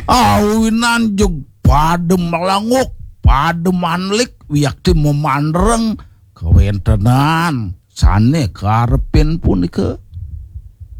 awinan jug padem melanguk padem manlik wiakti memandreng kawentenan sane karepin punika